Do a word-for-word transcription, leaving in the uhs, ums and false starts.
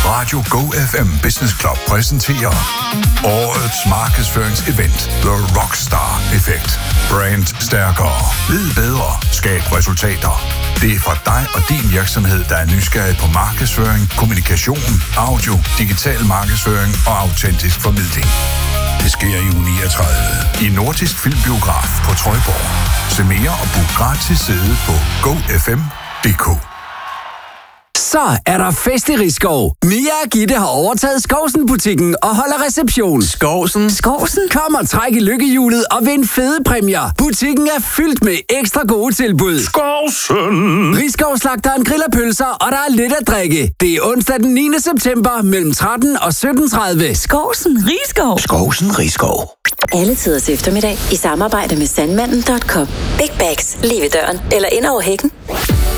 Radio Go F M Business Club præsenterer årets markedsføringsevent, The Rockstar Effect. Brand stærkere. Vid bedre. Skab resultater. Det er for dig og din virksomhed, der er nysgerrig på markedsføring, kommunikation, audio, digital markedsføring og autentisk formidling. Det sker i uge niogtredive i Nordisk Filmbiograf på Trøjborg. Se mere og book gratis sæde på go f m punktum d k. Så er der fest i Risskov. Mia og Gitte har overtaget Skovsen-butikken og holder reception. Skovsen? Skovsen? Kom og træk i lykkehjulet og vind fede præmier. Butikken er fyldt med ekstra gode tilbud. Skovsen! Risskov-slagteren griller pølser, og der er lidt at drikke. Det er onsdag den niende september mellem tretten og sytten tredive. Skovsen Risskov. Skovsen Risskov. Alle tiders eftermiddag i samarbejde med sandmanden punktum com. Big bags lige ved døren eller ind over hækken.